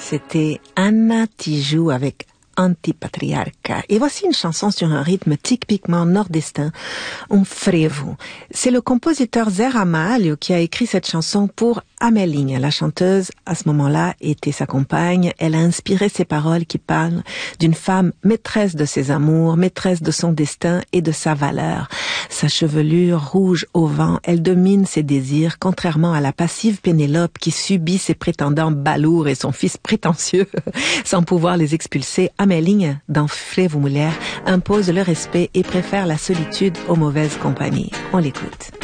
c'était Anna Tijoux avec Antipatriarca. Et voici une chanson sur un rythme typiquement nordestin, un frevo. C'est le compositeur Zé Ramalho qui a écrit cette chanson pour Amélie. La chanteuse, à ce moment-là, était sa compagne. Elle a inspiré ses paroles qui parlent d'une femme maîtresse de ses amours, maîtresse de son destin et de sa valeur. Sa chevelure rouge au vent, elle domine ses désirs, contrairement à la passive Pénélope qui subit ses prétendants balourds et son fils prétentieux. Sans pouvoir les expulser, Amélie, dans Frevo Mulher, impose le respect et préfère la solitude aux mauvaises compagnies. On l'écoute.